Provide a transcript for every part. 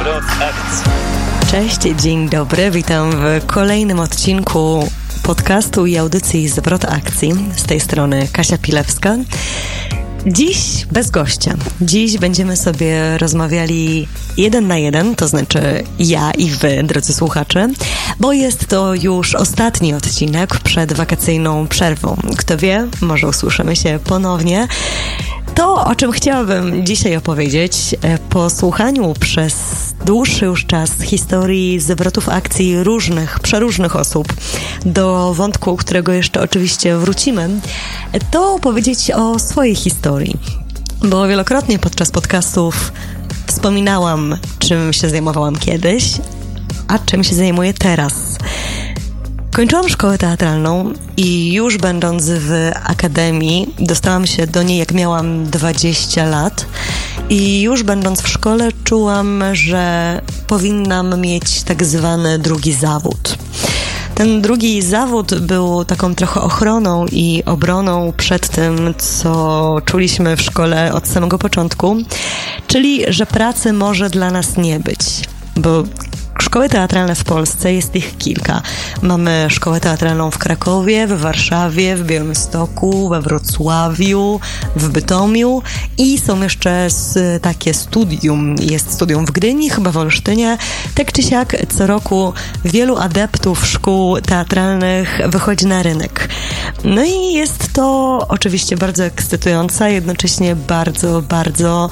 Zwrot akcji. Cześć, dzień dobry, witam w kolejnym odcinku podcastu i audycji Zwrot akcji. Z tej strony Kasia Pilewska. Dziś bez gościa. Dziś będziemy sobie rozmawiali 1 na 1, to znaczy ja i wy, drodzy słuchacze, bo jest to już ostatni odcinek przed wakacyjną przerwą. Kto wie, może usłyszymy się ponownie. To, o czym chciałabym dzisiaj opowiedzieć, po słuchaniu przez dłuższy już czas historii zwrotów akcji przeróżnych osób do wątku, którego jeszcze oczywiście wrócimy, to opowiedzieć o swojej historii. Bo wielokrotnie podczas podcastów wspominałam, czym się zajmowałam kiedyś, a czym się zajmuję teraz. Kończyłam szkołę teatralną i już będąc w akademii dostałam się do niej, jak miałam 20 lat i już będąc w szkole czułam, że powinnam mieć tak zwany drugi zawód. Ten drugi zawód był taką trochę ochroną i obroną przed tym, co czuliśmy w szkole od samego początku, czyli że pracy może dla nas nie być, bo szkoły teatralne w Polsce jest ich kilka. Mamy szkołę teatralną w Krakowie, w Warszawie, w Białymstoku, we Wrocławiu, w Bytomiu i są jeszcze takie studium. Jest studium w Gdyni, chyba w Olsztynie. Tak czy siak co roku wielu adeptów szkół teatralnych wychodzi na rynek. No i jest to oczywiście bardzo ekscytujące, jednocześnie bardzo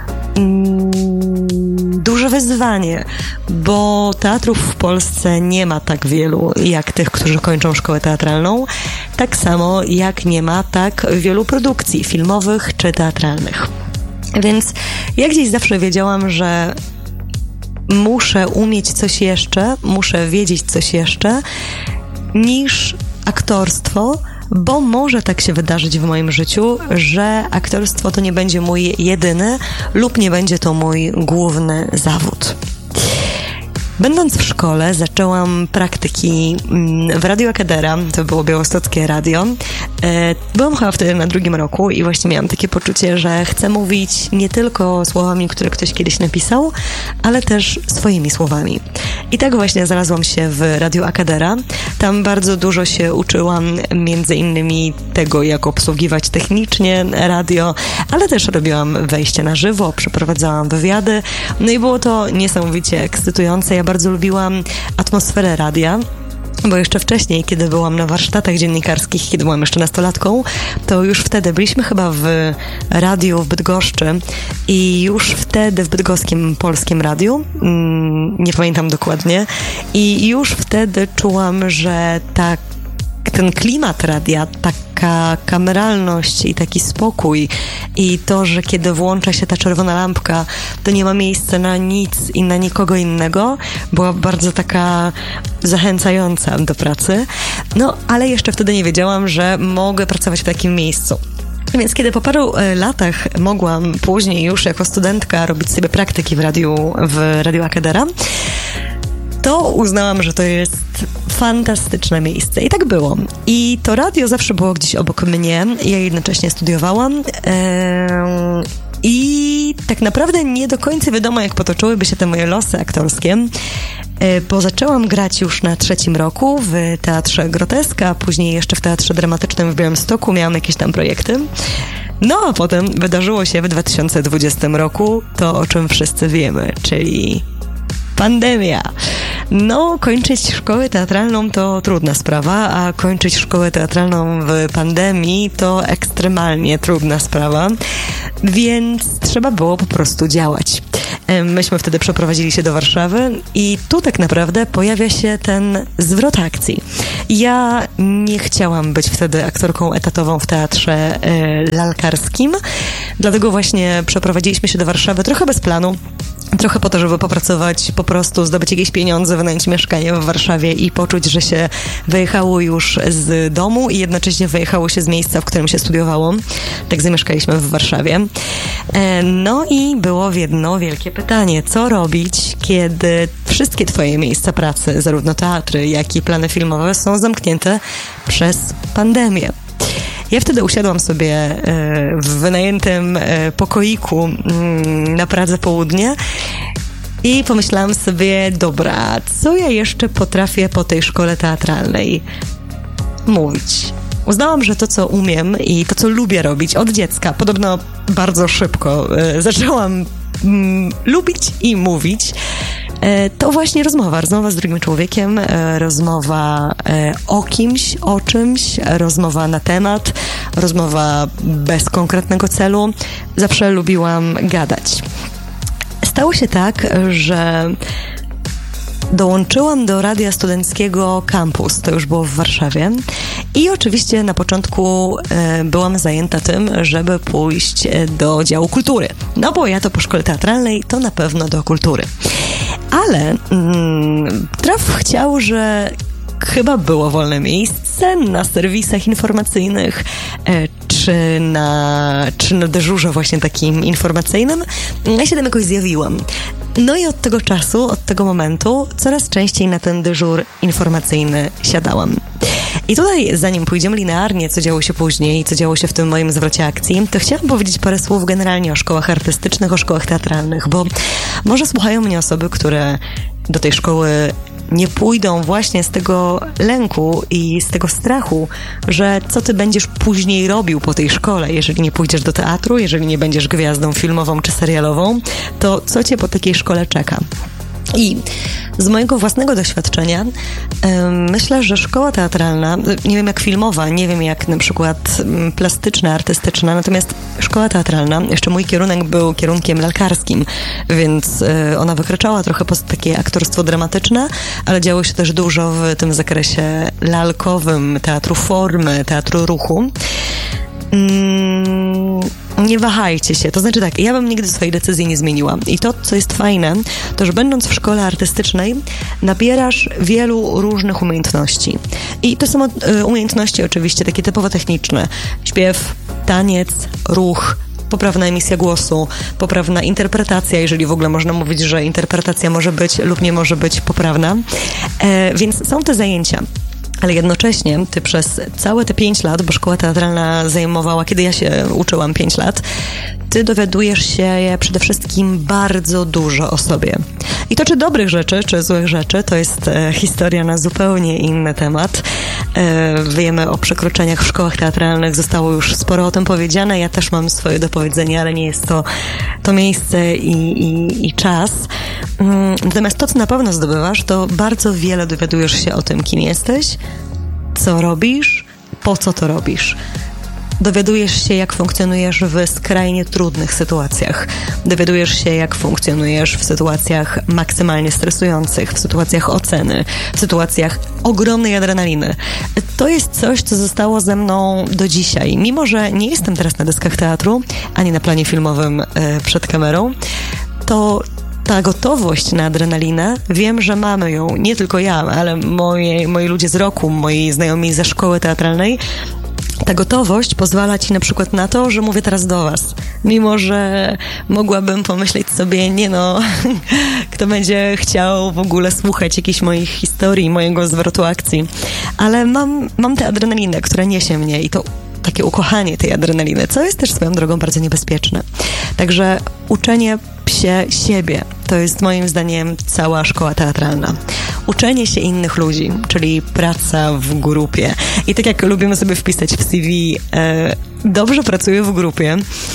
duże wyzwanie, bo teatrów w Polsce nie ma tak wielu jak tych, którzy kończą szkołę teatralną, tak samo jak nie ma tak wielu produkcji filmowych czy teatralnych. Więc ja gdzieś zawsze wiedziałam, że muszę umieć coś jeszcze, muszę wiedzieć coś jeszcze niż aktorstwo, bo może tak się wydarzyć w moim życiu, że aktorstwo to nie będzie mój jedyny lub nie będzie to mój główny zawód. Będąc w szkole zaczęłam praktyki w Radiu Akadera, to było białostockie radio. Byłam chyba wtedy na 2. roku i właśnie miałam takie poczucie, że chcę mówić nie tylko słowami, które ktoś kiedyś napisał, ale też swoimi słowami. I tak właśnie znalazłam się w Radiu Akadera. Tam bardzo dużo się uczyłam, między innymi tego, jak obsługiwać technicznie radio, ale też robiłam wejścia na żywo, przeprowadzałam wywiady. No i było to niesamowicie ekscytujące. Ja bardzo lubiłam atmosferę radia, bo jeszcze wcześniej, kiedy byłam na warsztatach dziennikarskich, kiedy byłam jeszcze nastolatką, to już wtedy byliśmy chyba w radiu w Bydgoszczy i już wtedy w bydgoskim Polskim Radiu, nie pamiętam dokładnie, i już wtedy czułam, że ten klimat radia, taka kameralność i taki spokój i to, że kiedy włącza się ta czerwona lampka, to nie ma miejsca na nic i na nikogo innego, była bardzo taka zachęcająca do pracy. No, ale jeszcze wtedy nie wiedziałam, że mogę pracować w takim miejscu. Więc kiedy po paru latach mogłam później już jako studentka robić sobie praktyki w Radiu Akadera, to uznałam, że to jest fantastyczne miejsce. I tak było. I to radio zawsze było gdzieś obok mnie. Ja jednocześnie studiowałam. I tak naprawdę nie do końca wiadomo, jak potoczyłyby się te moje losy aktorskie, bo zaczęłam grać już na 3. roku w Teatrze Groteska, później jeszcze w Teatrze Dramatycznym w Białymstoku miałam jakieś tam projekty. No a potem wydarzyło się w 2020 roku to, o czym wszyscy wiemy, czyli pandemia. No, kończyć szkołę teatralną to trudna sprawa, a kończyć szkołę teatralną w pandemii to ekstremalnie trudna sprawa, więc trzeba było po prostu działać. Myśmy wtedy przeprowadzili się do Warszawy i tu tak naprawdę pojawia się ten zwrot akcji. Ja nie chciałam być wtedy aktorką etatową w teatrze lalkarskim, dlatego właśnie przeprowadziliśmy się do Warszawy trochę bez planu, trochę po to, żeby popracować, po prostu zdobyć jakieś pieniądze, wynająć mieszkanie w Warszawie i poczuć, że się wyjechało już z domu i jednocześnie wyjechało się z miejsca, w którym się studiowało. Tak zamieszkaliśmy w Warszawie. No i było jedno wielkie pytanie. Co robić, kiedy wszystkie twoje miejsca pracy, zarówno teatry, jak i plany filmowe są zamknięte przez pandemię? Ja wtedy usiadłam sobie w wynajętym pokoiku na Pradze Południe I pomyślałam sobie, dobra, co ja jeszcze potrafię po tej szkole teatralnej mówić? Uznałam, że to, co umiem i to, co lubię robić od dziecka, podobno bardzo szybko zaczęłam lubić i mówić, to właśnie rozmowa z drugim człowiekiem, rozmowa o kimś, o czymś, rozmowa na temat, rozmowa bez konkretnego celu. Zawsze lubiłam gadać. Stało się tak, że dołączyłam do Radia Studenckiego Campus, to już było w Warszawie i oczywiście na początku byłam zajęta tym, żeby pójść do działu kultury. No bo ja to po szkole teatralnej, to na pewno do kultury. Ale traf chciał, że chyba było wolne miejsce na serwisach informacyjnych, czy na dyżurze właśnie takim informacyjnym. Ja się tam jakoś zjawiłam. No i od tego czasu, od tego momentu coraz częściej na ten dyżur informacyjny siadałam. I tutaj, zanim pójdziemy linearnie, co działo się później, co działo się w tym moim zwrocie akcji, to chciałam powiedzieć parę słów generalnie o szkołach artystycznych, o szkołach teatralnych, bo może słuchają mnie osoby, które do tej szkoły nie pójdą właśnie z tego lęku i z tego strachu, że co ty będziesz później robił po tej szkole, jeżeli nie pójdziesz do teatru, jeżeli nie będziesz gwiazdą filmową czy serialową, to co cię po takiej szkole czeka? I z mojego własnego doświadczenia myślę, że szkoła teatralna, nie wiem jak filmowa, nie wiem jak na przykład plastyczna, artystyczna, natomiast szkoła teatralna, jeszcze mój kierunek był kierunkiem lalkarskim, więc ona wykraczała trochę poza takie aktorstwo dramatyczne, ale działo się też dużo w tym zakresie lalkowym, teatru formy, teatru ruchu. Nie wahajcie się, to znaczy tak, ja bym nigdy swojej decyzji nie zmieniła i to, co jest fajne, to, że będąc w szkole artystycznej nabierasz wielu różnych umiejętności i to są umiejętności oczywiście takie typowo techniczne, śpiew, taniec, ruch, poprawna emisja głosu, poprawna interpretacja, jeżeli w ogóle można mówić, że interpretacja może być lub nie może być poprawna, więc są te zajęcia. Ale jednocześnie ty przez całe te 5 lat, bo szkoła teatralna zajmowała, kiedy ja się uczyłam 5 lat, ty dowiadujesz się przede wszystkim bardzo dużo o sobie. I to czy dobrych rzeczy, czy złych rzeczy, to jest historia na zupełnie inny temat. Wiemy o przekroczeniach w szkołach teatralnych, zostało już sporo o tym powiedziane, ja też mam swoje do powiedzenia, ale nie jest to miejsce i czas. Natomiast to, co na pewno zdobywasz, to bardzo wiele dowiadujesz się o tym, kim jesteś, co robisz, po co to robisz. Dowiadujesz się, jak funkcjonujesz w skrajnie trudnych sytuacjach. Dowiadujesz się, jak funkcjonujesz w sytuacjach maksymalnie stresujących, w sytuacjach oceny, w sytuacjach ogromnej adrenaliny. To jest coś, co zostało ze mną do dzisiaj. Mimo że nie jestem teraz na deskach teatru, ani na planie filmowym przed kamerą, to ta gotowość na adrenalinę, wiem, że mamy ją, nie tylko ja, ale moi ludzie z roku, moi znajomi ze szkoły teatralnej. Ta gotowość pozwala ci na przykład na to, że mówię teraz do was. Mimo że mogłabym pomyśleć sobie, nie no, kto będzie chciał w ogóle słuchać jakichś moich historii, mojego zwrotu akcji. Ale mam tę adrenalinę, która niesie mnie i to takie ukochanie tej adrenaliny, co jest też swoją drogą bardzo niebezpieczne. Także uczenie się siebie to jest moim zdaniem cała szkoła teatralna. Uczenie się innych ludzi, czyli praca w grupie. I tak jak lubimy sobie wpisać w CV, dobrze pracuję w grupie,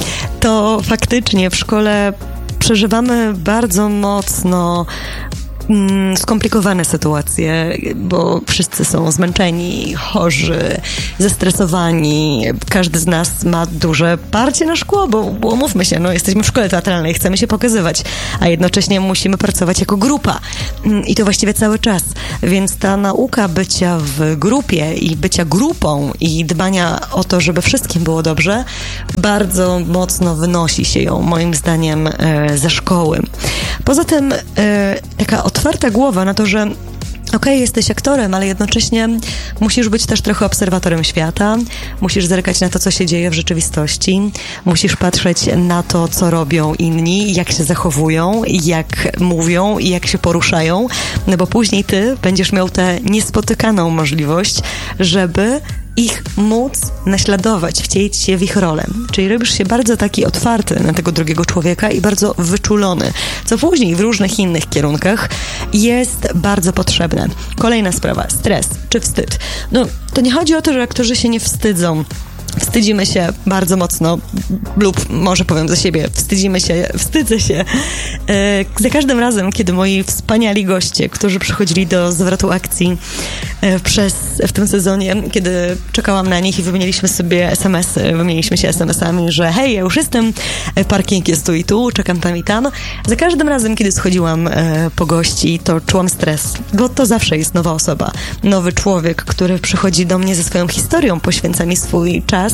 to faktycznie w szkole przeżywamy bardzo mocno skomplikowane sytuacje, bo wszyscy są zmęczeni, chorzy, zestresowani. Każdy z nas ma duże parcie na szkło, bo umówmy się, no jesteśmy w szkole teatralnej, chcemy się pokazywać, a jednocześnie musimy pracować jako grupa. I to właściwie cały czas. Więc ta nauka bycia w grupie i bycia grupą i dbania o to, żeby wszystkim było dobrze, bardzo mocno wynosi się ją, moim zdaniem, ze szkoły. Poza tym taka otwarta głowa na to, że okej, jesteś aktorem, ale jednocześnie musisz być też trochę obserwatorem świata, musisz zerkać na to, co się dzieje w rzeczywistości, musisz patrzeć na to, co robią inni, jak się zachowują, jak mówią i jak się poruszają, no bo później ty będziesz miał tę niespotykaną możliwość, żeby ich móc naśladować, wcielić się w ich rolę. Czyli robisz się bardzo taki otwarty na tego drugiego człowieka i bardzo wyczulony, co później w różnych innych kierunkach jest bardzo potrzebne. Kolejna sprawa, stres czy wstyd. No, to nie chodzi o to, że aktorzy się nie wstydzą. Wstydzimy się bardzo mocno, lub może powiem za siebie, wstydzę się. Za każdym razem, kiedy moi wspaniali goście, którzy przychodzili do zwrotu akcji w tym sezonie, kiedy czekałam na nich i wymieniliśmy się SMS-ami, że hej, ja już jestem, parking jest tu i tu, czekam tam i tam. Za każdym razem, kiedy schodziłam po gości, to czułam stres, bo to zawsze jest nowa osoba, nowy człowiek, który przychodzi do mnie ze swoją historią, poświęca mi swój czas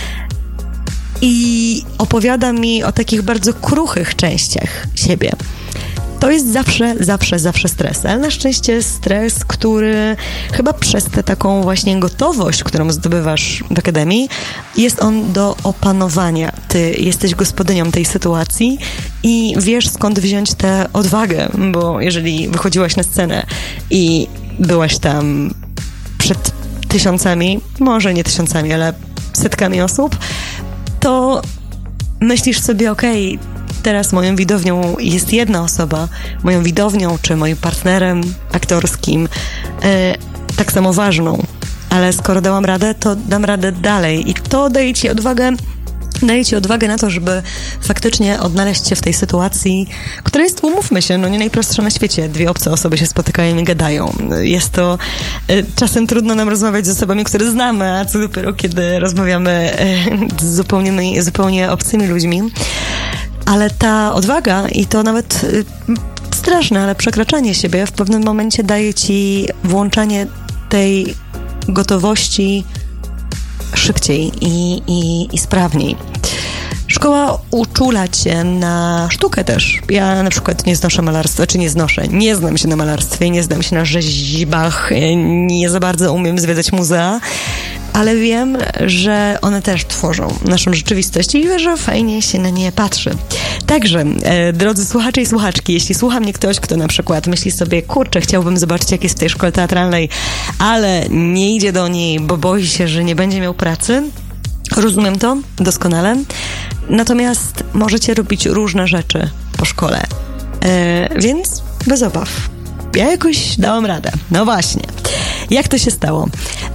i opowiada mi o takich bardzo kruchych częściach siebie. To jest zawsze stres, ale na szczęście stres, który chyba przez tę taką właśnie gotowość, którą zdobywasz w akademii, jest on do opanowania. Ty jesteś gospodynią tej sytuacji i wiesz, skąd wziąć tę odwagę, bo jeżeli wychodziłaś na scenę i byłaś tam przed tysiącami, może nie tysiącami, ale setkami osób, to myślisz sobie, okej, teraz moją widownią jest jedna osoba, moją widownią czy moim partnerem aktorskim, tak samo ważną, ale skoro dałam radę, to dam radę dalej i to daje ci odwagę na to, żeby faktycznie odnaleźć się w tej sytuacji, która jest, umówmy się, nie najprostsza na świecie. Dwie obce osoby się spotykają i gadają. Jest to czasem trudno nam rozmawiać z osobami, które znamy, a co dopiero, kiedy rozmawiamy z zupełnie obcymi ludźmi. Ale ta odwaga i to nawet straszne, ale przekraczanie siebie w pewnym momencie daje ci włączanie tej gotowości szybciej i sprawniej. Szkoła uczula cię na sztukę też. Ja na przykład nie znoszę malarstwa, nie znam się na malarstwie, nie znam się na rzeźbach, nie za bardzo umiem zwiedzać muzea, ale wiem, że one też tworzą naszą rzeczywistość i że fajnie się na nie patrzy. Także, drodzy słuchacze i słuchaczki, jeśli słucha mnie ktoś, kto na przykład myśli sobie, kurczę, chciałbym zobaczyć, jak jest w tej szkole teatralnej, ale nie idzie do niej, bo boi się, że nie będzie miał pracy, rozumiem to doskonale. Natomiast możecie robić różne rzeczy po szkole. Więc bez obaw. Ja jakoś dałam radę. No właśnie. Jak to się stało?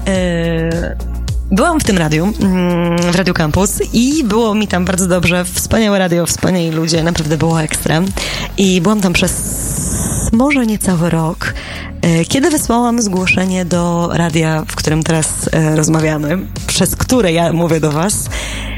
Byłam w tym radiu, w Radiu Campus i było mi tam bardzo dobrze. Wspaniałe radio, wspaniali ludzie, naprawdę było ekstra. I byłam tam przez może niecały rok, kiedy wysłałam zgłoszenie do radia, w którym teraz rozmawiamy, przez które ja mówię do was.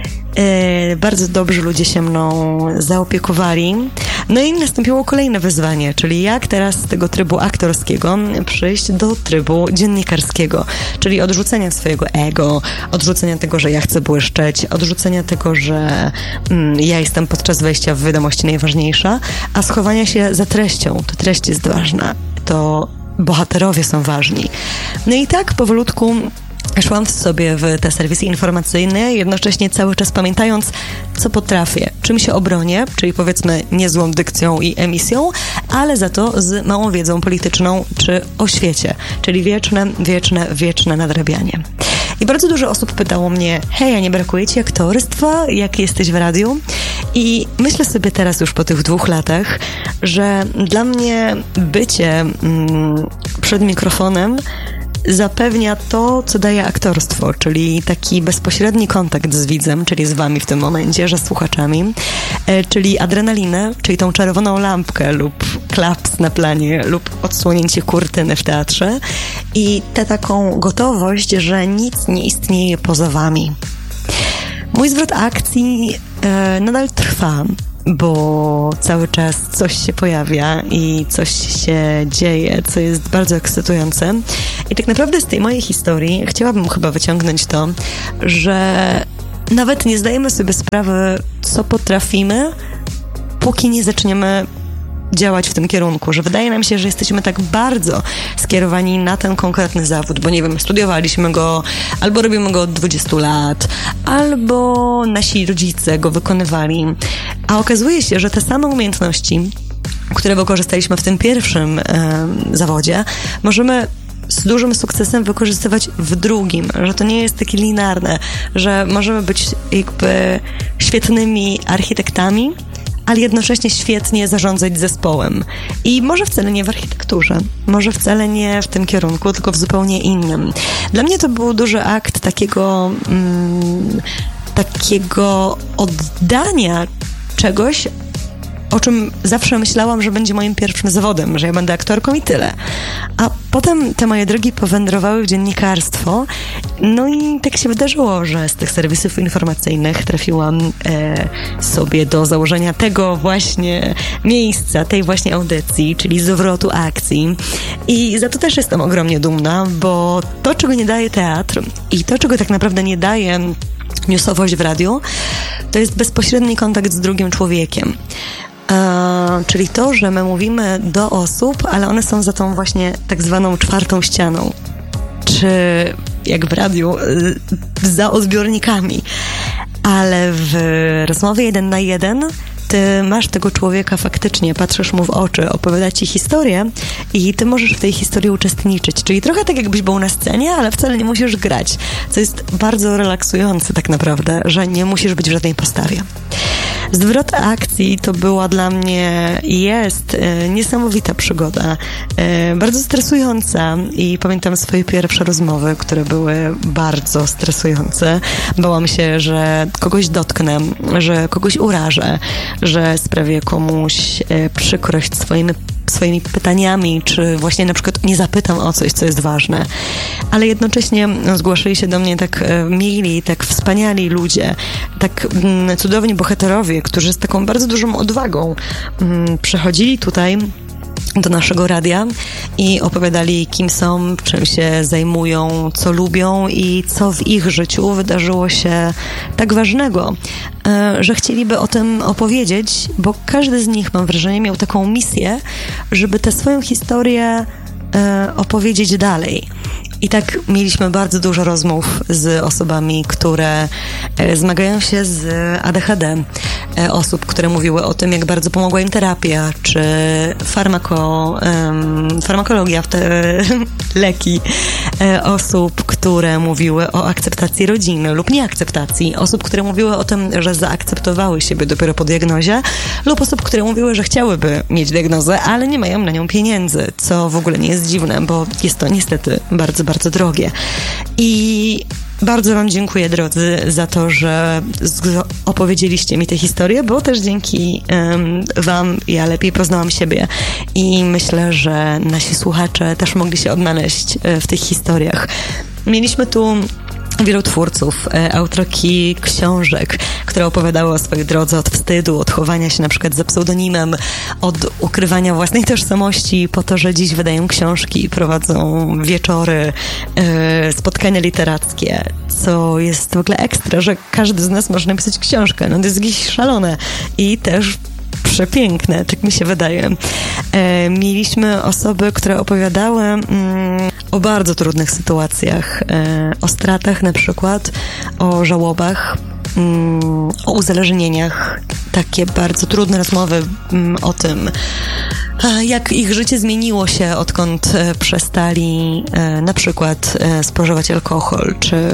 Bardzo dobrzy ludzie się mną zaopiekowali. No i nastąpiło kolejne wyzwanie, czyli jak teraz z tego trybu aktorskiego przejść do trybu dziennikarskiego, czyli odrzucenia swojego ego, odrzucenia tego, że ja chcę błyszczeć, odrzucenia tego, że ja jestem podczas wejścia w wiadomości najważniejsza, a schowania się za treścią. To treść jest ważna, to bohaterowie są ważni. No i tak powolutku szłam sobie w te serwisy informacyjne, jednocześnie cały czas pamiętając, co potrafię, czym się obronię, czyli powiedzmy niezłą dykcją i emisją, ale za to z małą wiedzą polityczną czy o świecie, czyli wieczne nadrabianie. I bardzo dużo osób pytało mnie, hej, a nie brakuje ci aktorstwa, jak jesteś w radiu? I myślę sobie teraz już po tych 2 latach, że dla mnie bycie przed mikrofonem zapewnia to, co daje aktorstwo, czyli taki bezpośredni kontakt z widzem, czyli z wami w tym momencie, że z słuchaczami, czyli adrenalinę, czyli tą czerwoną lampkę lub klaps na planie lub odsłonięcie kurtyny w teatrze i tę taką gotowość, że nic nie istnieje poza wami. Mój zwrot akcji nadal trwa, bo cały czas coś się pojawia i coś się dzieje, co jest bardzo ekscytujące. I tak naprawdę z tej mojej historii chciałabym chyba wyciągnąć to, że nawet nie zdajemy sobie sprawy, co potrafimy, póki nie zaczniemy działać w tym kierunku, że wydaje nam się, że jesteśmy tak bardzo skierowani na ten konkretny zawód, bo nie wiem, studiowaliśmy go, albo robimy go od 20 lat, albo nasi rodzice go wykonywali, a okazuje się, że te same umiejętności, które wykorzystaliśmy w tym pierwszym zawodzie, możemy z dużym sukcesem wykorzystywać w drugim, że to nie jest takie linearne, że możemy być jakby świetnymi architektami, ale jednocześnie świetnie zarządzać zespołem. I może wcale nie w architekturze, może wcale nie w tym kierunku, tylko w zupełnie innym. Dla mnie to był duży akt takiego oddania czegoś, o czym zawsze myślałam, że będzie moim pierwszym zawodem, że ja będę aktorką i tyle. A potem te moje drogi powędrowały w dziennikarstwo, no i tak się wydarzyło, że z tych serwisów informacyjnych trafiłam sobie do założenia tego właśnie miejsca, tej właśnie audycji, czyli zwrotu akcji. I za to też jestem ogromnie dumna, bo to, czego nie daje teatr i to, czego tak naprawdę nie daje newsowość w radiu, to jest bezpośredni kontakt z drugim człowiekiem. Czyli to, że my mówimy do osób, ale one są za tą właśnie tak zwaną czwartą ścianą. Czy jak w radiu, za odbiornikami. Ale w rozmowie 1 na 1 ty masz tego człowieka faktycznie, patrzysz mu w oczy, opowiada ci historię i ty możesz w tej historii uczestniczyć. Czyli trochę tak jakbyś był na scenie, ale wcale nie musisz grać. Co jest bardzo relaksujące tak naprawdę, że nie musisz być w żadnej postawie. Zwrot akcji to była dla mnie i jest niesamowita przygoda, bardzo stresująca i pamiętam swoje pierwsze rozmowy, które były bardzo stresujące. Bałam się, że kogoś dotknę, że kogoś urażę, że sprawię komuś przykrość swoimi pytaniami, czy właśnie na przykład nie zapytam o coś, co jest ważne. Ale jednocześnie zgłaszali się do mnie tak mili, tak wspaniali ludzie, tak cudowni bohaterowie, którzy z taką bardzo dużą odwagą przychodzili tutaj do naszego radia i opowiadali, kim są, czym się zajmują, co lubią i co w ich życiu wydarzyło się tak ważnego, że chcieliby o tym opowiedzieć, bo każdy z nich, mam wrażenie, miał taką misję, żeby tę swoją historię opowiedzieć dalej. I tak mieliśmy bardzo dużo rozmów z osobami, które zmagają się z ADHD, osób, które mówiły o tym, jak bardzo pomogła im terapia, czy farmakologia, leki, osób, które mówiły o akceptacji rodziny lub nieakceptacji, osób, które mówiły o tym, że zaakceptowały siebie dopiero po diagnozie, lub osób, które mówiły, że chciałyby mieć diagnozę, ale nie mają na nią pieniędzy, co w ogóle nie jest dziwne, bo jest to niestety bardzo, bardzo drogie. I bardzo wam dziękuję, drodzy, za to, że opowiedzieliście mi tę historię, bo też dzięki wam ja lepiej poznałam siebie i myślę, że nasi słuchacze też mogli się odnaleźć w tych historiach. Mieliśmy tu wielu twórców, autorki książek, które opowiadały o swojej drodze od wstydu, od chowania się na przykład za pseudonimem, od ukrywania własnej tożsamości po to, że dziś wydają książki, prowadzą wieczory, spotkania literackie, co jest w ogóle ekstra, że każdy z nas może napisać książkę. No to jest jakieś szalone i też przepiękne, tak mi się wydaje. Mieliśmy osoby, które opowiadały o bardzo trudnych sytuacjach, o stratach na przykład, o żałobach, o uzależnieniach. Takie bardzo trudne rozmowy o tym, jak ich życie zmieniło się, odkąd przestali na przykład spożywać alkohol,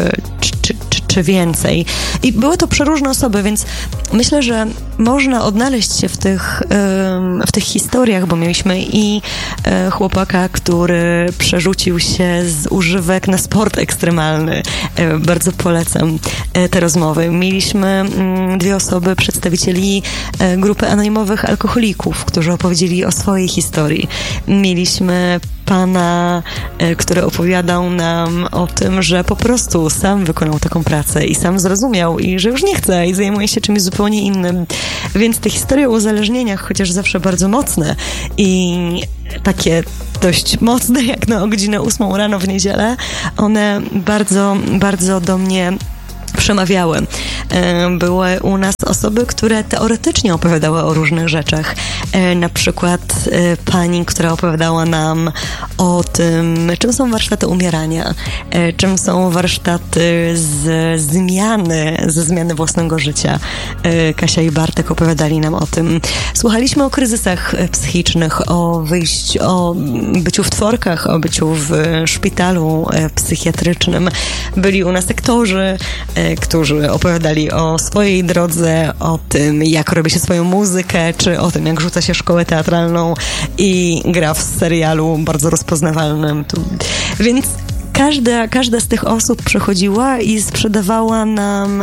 czy więcej. I były to przeróżne osoby, więc myślę, że można odnaleźć się w tych historiach, bo mieliśmy i chłopaka, który przerzucił się z używek na sport ekstremalny. Bardzo polecam te rozmowy. Mieliśmy 2 osoby, przedstawicieli grupy anonimowych alkoholików, którzy opowiedzieli o swojej historii. Mieliśmy pana, który opowiadał nam o tym, że po prostu sam wykonał taką pracę i sam zrozumiał i że już nie chce i zajmuje się czymś zupełnie innym. Więc te historie o uzależnieniach, chociaż zawsze bardzo mocne i takie dość mocne, jak na godzinę 8 rano w niedzielę, one bardzo, bardzo do mnie przemawiały. Były u nas osoby, które teoretycznie opowiadały o różnych rzeczach. Na przykład pani, która opowiadała nam o tym, czym są warsztaty umierania, czym są warsztaty ze zmiany własnego życia. Kasia i Bartek opowiadali nam o tym. Słuchaliśmy o kryzysach psychicznych, o byciu w tworkach, o byciu w szpitalu psychiatrycznym. Byli u nas aktorzy, którzy opowiadali o swojej drodze, o tym, jak robi się swoją muzykę, czy o tym, jak rzuca się szkołę teatralną i gra w serialu bardzo rozpoznawalnym. Więc każda z tych osób przychodziła i sprzedawała nam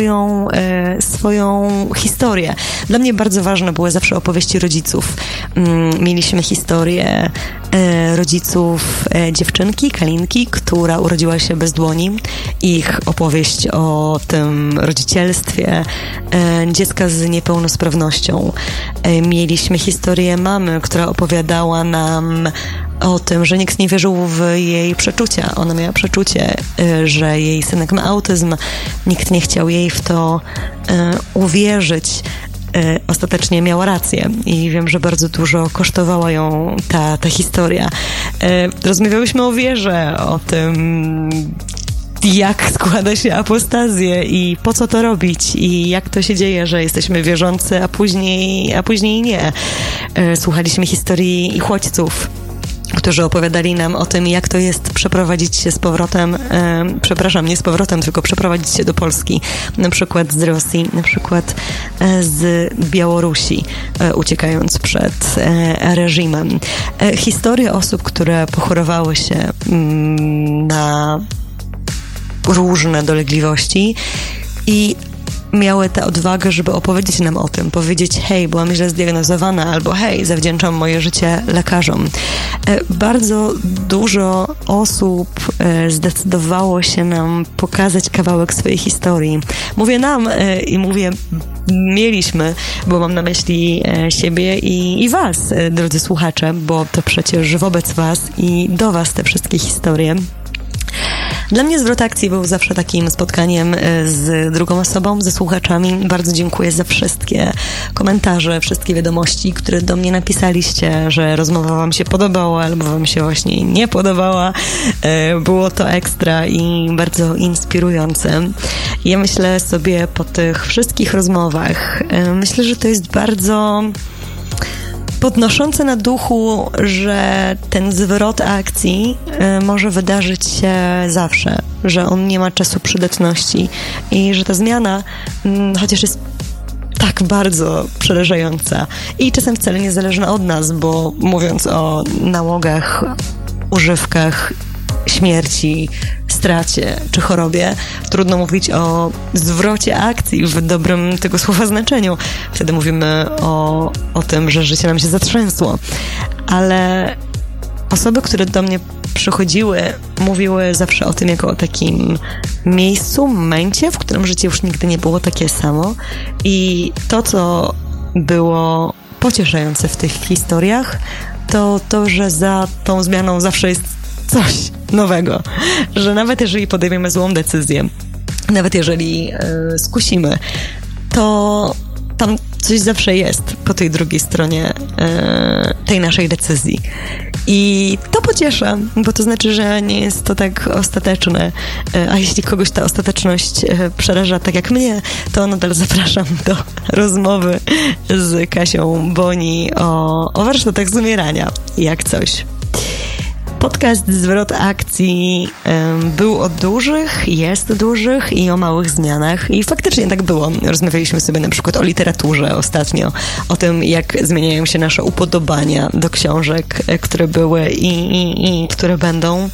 swoją historię. Dla mnie bardzo ważne były zawsze opowieści rodziców. Mieliśmy historię rodziców dziewczynki, Kalinki, która urodziła się bez dłoni. Ich opowieść o tym rodzicielstwie dziecka z niepełnosprawnością. Mieliśmy historię mamy, która opowiadała nam o tym, że nikt nie wierzył w jej przeczucia. Ona miała przeczucie, że jej synek ma autyzm. Nikt nie chciał jej w to uwierzyć. Ostatecznie miała rację i wiem, że bardzo dużo kosztowała ją ta historia. Rozmawiałyśmy o wierze, o tym, jak składa się apostazję i po co to robić i jak to się dzieje, że jesteśmy wierzący, a później nie. Słuchaliśmy historii uchodźców, którzy opowiadali nam o tym, jak to jest przeprowadzić się z powrotem, nie z powrotem, tylko przeprowadzić się do Polski, na przykład z Rosji, na przykład z Białorusi, uciekając przed reżimem. Historie osób, które pochorowały się na różne dolegliwości i miały tę odwagę, żeby opowiedzieć nam o tym, powiedzieć: hej, byłam źle zdiagnozowana, albo hej, zawdzięczam moje życie lekarzom. Bardzo dużo osób zdecydowało się nam pokazać kawałek swojej historii. Mówię nam i mówię mieliśmy, bo mam na myśli siebie i was, drodzy słuchacze, bo to przecież wobec was i do was te wszystkie historie. Dla mnie Zwrot Akcji był zawsze takim spotkaniem z drugą osobą, ze słuchaczami. Bardzo dziękuję za wszystkie komentarze, wszystkie wiadomości, które do mnie napisaliście, że rozmowa wam się podobała albo wam się właśnie nie podobała. Było to ekstra i bardzo inspirujące. Ja myślę sobie po tych wszystkich rozmowach, myślę, że to jest bardzo podnoszące na duchu, że ten zwrot akcji może wydarzyć się zawsze, że on nie ma czasu przydatności i że ta zmiana, chociaż jest tak bardzo przerażająca i czasem wcale nie zależna od nas, bo mówiąc o nałogach, używkach, śmierci, stracie czy chorobie, trudno mówić o zwrocie akcji w dobrym tego słowa znaczeniu. Wtedy mówimy o tym, że życie nam się zatrzęsło. Ale osoby, które do mnie przychodziły, mówiły zawsze o tym jako o takim miejscu, momencie, w którym życie już nigdy nie było takie samo. I to, co było pocieszające w tych historiach, to, że za tą zmianą zawsze jest coś nowego, że nawet jeżeli podejmiemy złą decyzję, nawet jeżeli skusimy, to tam coś zawsze jest po tej drugiej stronie tej naszej decyzji. I to pociesza, bo to znaczy, że nie jest to tak ostateczne. A jeśli kogoś ta ostateczność przeraża tak jak mnie, to nadal zapraszam do rozmowy z Kasią Boni o warsztatach z umierania, jak coś. Podcast Zwrot Akcji był o dużych, jest o dużych i o małych zmianach i faktycznie tak było. Rozmawialiśmy sobie na przykład o literaturze ostatnio, o tym, jak zmieniają się nasze upodobania do książek, które były i które będą.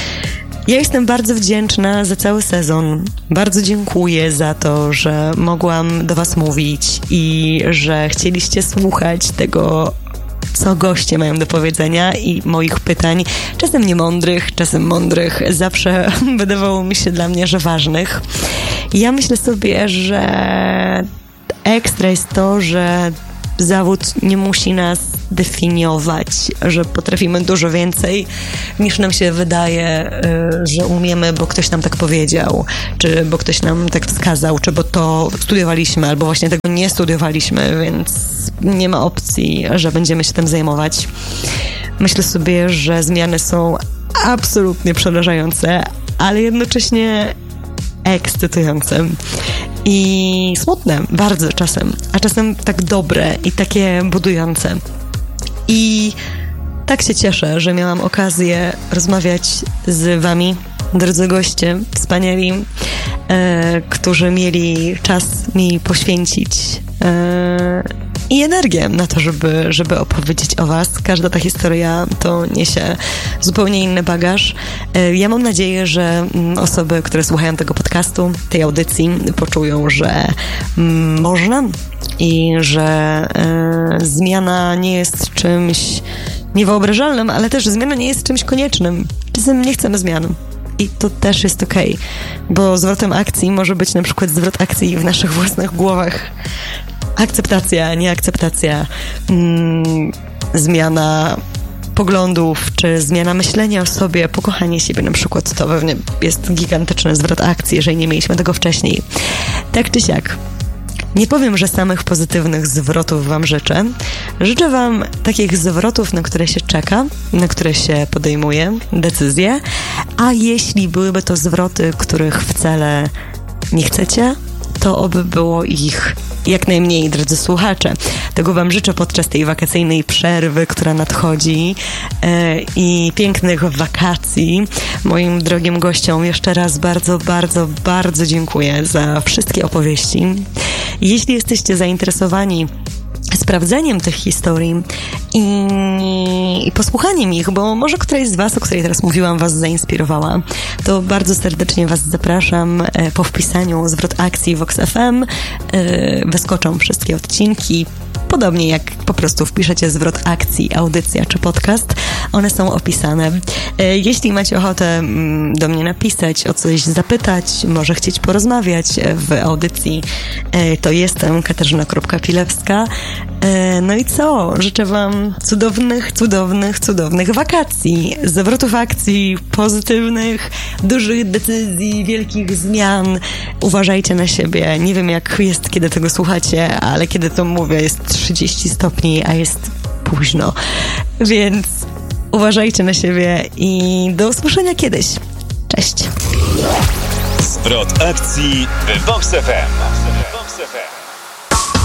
Ja jestem bardzo wdzięczna za cały sezon. Bardzo dziękuję za to, że mogłam do was mówić i że chcieliście słuchać tego, co goście mają do powiedzenia i moich pytań, czasem niemądrych, czasem mądrych, zawsze wydawało mi się dla mnie, że ważnych. Ja myślę sobie, że ekstra jest to, że zawód nie musi nas definiować, że potrafimy dużo więcej niż nam się wydaje, że umiemy, bo ktoś nam tak powiedział, czy bo ktoś nam tak wskazał, czy bo to studiowaliśmy, albo właśnie tego nie studiowaliśmy, więc nie ma opcji, że będziemy się tym zajmować. Myślę sobie, że zmiany są absolutnie przerażające, ale jednocześnie ekscytujące i smutne bardzo czasem, a czasem tak dobre i takie budujące. I tak się cieszę, że miałam okazję rozmawiać z wami, drodzy goście, wspaniali, którzy mieli czas mi poświęcić i energię na to, żeby opowiedzieć o was. Każda ta historia to niesie zupełnie inny bagaż. Ja mam nadzieję, że osoby, które słuchają tego podcastu, tej audycji, poczują, że można i że zmiana nie jest czymś niewyobrażalnym, ale też zmiana nie jest czymś koniecznym. Czasem nie chcemy zmian. I to też jest okej, bo zwrotem akcji może być na przykład zwrot akcji w naszych własnych głowach. Akceptacja, nieakceptacja, zmiana poglądów, czy zmiana myślenia o sobie, pokochanie siebie na przykład, to pewnie jest gigantyczny zwrot akcji, jeżeli nie mieliśmy tego wcześniej. Tak czy siak. Nie powiem, że samych pozytywnych zwrotów wam życzę. Życzę wam takich zwrotów, na które się czeka, na które się podejmuje decyzje, a jeśli byłyby to zwroty, których wcale nie chcecie, to oby było ich jak najmniej, drodzy słuchacze. Tego wam życzę podczas tej wakacyjnej przerwy, która nadchodzi i pięknych wakacji. Moim drogim gościom jeszcze raz bardzo, bardzo, bardzo dziękuję za wszystkie opowieści. Jeśli jesteście zainteresowani sprawdzeniem tych historii i posłuchaniem ich, bo może któraś z was, o której teraz mówiłam, was zainspirowała, to bardzo serdecznie was zapraszam. Po wpisaniu zwrot akcji Vox FM wyskoczą wszystkie odcinki. Podobnie jak po prostu wpiszecie zwrot akcji, audycja czy podcast, one są opisane. Jeśli macie ochotę do mnie napisać, o coś zapytać, może chcieć porozmawiać w audycji, to jestem Katarzyna.Pilewska. No i co? Życzę wam cudownych, cudownych, cudownych wakacji, zwrotów akcji, pozytywnych, dużych decyzji, wielkich zmian. Uważajcie na siebie. Nie wiem, jak jest, kiedy tego słuchacie, ale kiedy to mówię, jest 30 stopni, a jest późno. Więc uważajcie na siebie i do usłyszenia kiedyś. Cześć. Zwrot akcji w Vox FM.